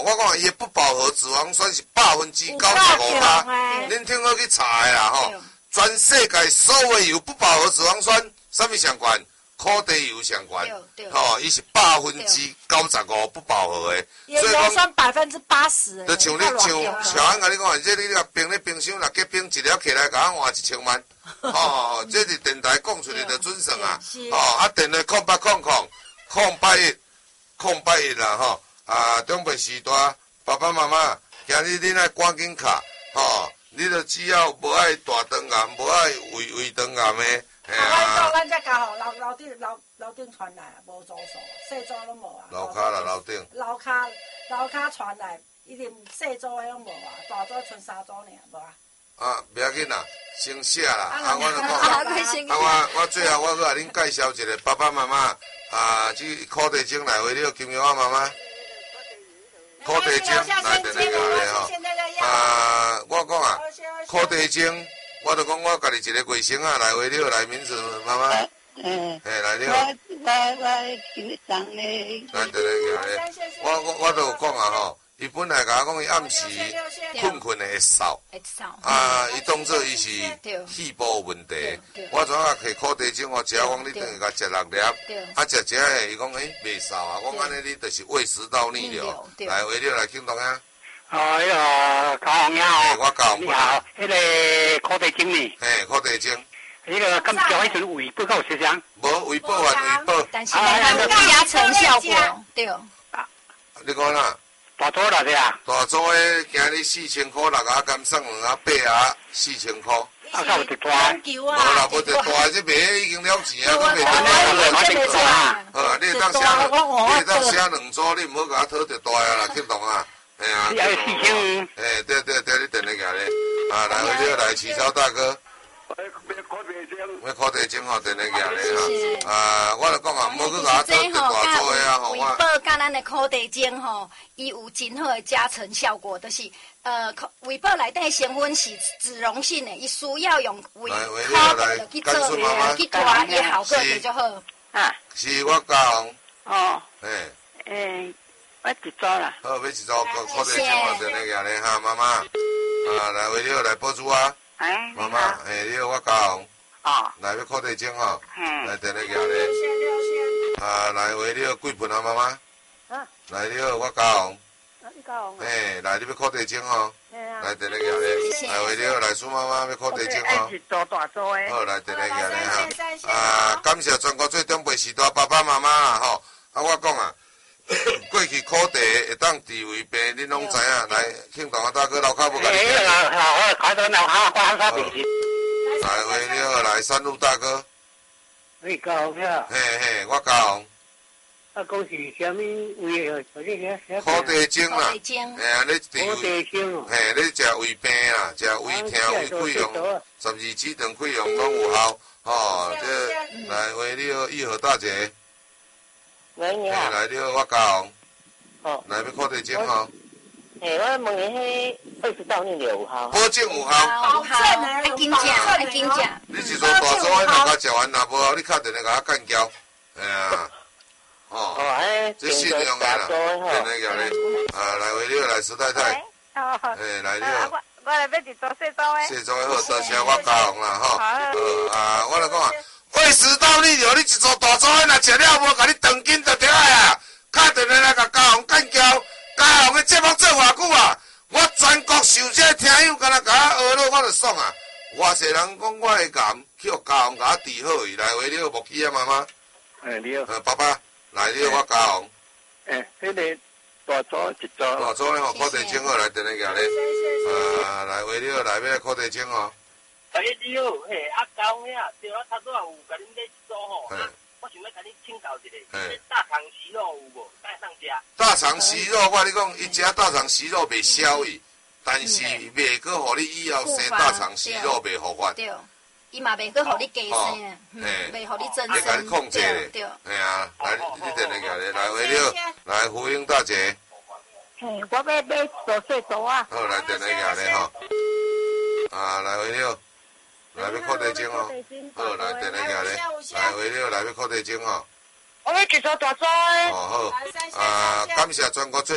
我讲伊不饱和脂肪酸是95%，恁听好去查的啦吼。全世界所有油不饱和脂肪酸，啥物上悬？苦地油上悬，吼，伊是95%不饱和的， 所以讲80%。 就像安甲你讲，这你甲冰咧冰箱，若结冰一了起来，甲我换1000万，吼，这是电台讲出来的准算啊，吼，电话081081啦，吼，中北时代，爸爸妈妈，今日恁爱赶紧卡，吼，你就只要无爱大肠癌，无爱胃肠癌的。 咱才甲吼楼顶传来，无左手，细组拢无啊。 楼骹啦，楼顶。 楼骹传来，一定细组的拢无啊，大组剩3组尔，无啊。 不要紧啦，先写啦。我就讲，我最后我去甲恁介绍一个爸爸妈妈，这苦地精来回了，金苗妈妈。苦地精来电来个吼，我讲啊，苦地精。我就讲，我家己一个卫生来回了，来名字妈妈，来了。 我今日送嘞。 来，我就有讲啊吼，伊本来甲我讲，伊暗时困会扫，伊当作伊是细胞问题。我怎下摕苦地精，我食讲你等于甲食6粒，食的，伊讲袂扫啊，我安尼你就是胃食道逆流，来回了来听懂啊。 那个高雄呀， 我高雄。 你好，那个苦地精呢？ 苦地精。 那个咁叫迄阵胃部够吃香？ 无胃部还胃部。 但是它有加成效果，对。 你讲啦？ 大组啦，对啊。 大组的今日4000块，6盒甘送2盒8盒4000块。 有得大？ 无啦，无得大，这卖已经了钱啊，都袂得。你当写2组，你唔好甲我讨得大啊啦，听懂啊？ 你还有4000？ 对，你等下个咧，来回了来起超大哥。要苦地精吼，等下个咧哈，我就讲啊，唔好去甲我讨得大组的啊吼。 胃部甲咱的苦地精吼，伊有真好的加成效果，就是胃部内底成分是脂溶性的，伊需要用胃口的去做去抓，伊效果就较好。 是我教。 哦。我一组啦。 好，要一组苦地精哦，等下个咧哈，妈妈，来回了来播出啊。妈妈，你好，我教。来要苦地精吼，来等下个咧。来回了几盆啊，妈妈。来你好，我教。来你要苦地精吼，来等下个咧。来回了来苏妈妈要苦地精吼。好，来等下个咧哈。感谢全国最长辈时代爸爸妈妈啦吼。我讲啊。过去苦地会当治胃病，恁拢知影。来，庆同大哥，楼骹要甲你讲。 我开到楼骹，我喊病人。 来，喂，你好，来山路大哥。 你高雄呀？ 我高雄。 讲是啥物胃哦？ 苦地精啦。 苦地精。 你治苦地精哦。 你食胃病啦，食胃疼、胃溃疡、12指肠溃疡拢有效。吼，这来，喂，你好，义和大姐。 喂，你好。 来，你好，我高雄。来要苦地精吼。 我问你，迄20到逆流有效？ 保证有效。 爱紧食，爱紧食。 你是说大组的两家食完，若无效，你敲电话甲我干交。这信用的啦。等下个咧，来回你来石太太。来你好。 我来要一组细组的。 细组的好，多谢我高雄啦吼。我来讲啊，胃食道逆流，你一组大组的，若食了无，甲你断筋就对啊。敲电话来甲高雄干交。高雄的节目做偌久啊！我全国受这听友敢若甲我学了，我就爽啊！偌济人讲我会癌，去互高雄甲我治好伊。来回你好，木基啊妈妈。 你好。 爸爸，来你好，我高雄。 迄个大组一组。 大组咧吼，苦地精好来，等下个咧。来回你好，来要苦地精吼。 你好，高雄呀，对我头拄有甲恁咧做吼。我想要甲你请教一个，大肠息肉有无？带上食。 大肠息肉，我你讲，伊食大肠息肉袂消伊，但是袂阁互你以后生大肠息肉袂复发。 对，伊嘛袂阁互你加生，袂互你增生。 会甲你控制咧。 对。 嘿啊，来，你等下个咧，来回了，来福英大姐。 我要做细组啊。 好，来等下个咧吼。来回了。来要苦地精哦，好来等下个咧，来回了来要苦地精哦。 我要一组大组的。 好，感谢全国最。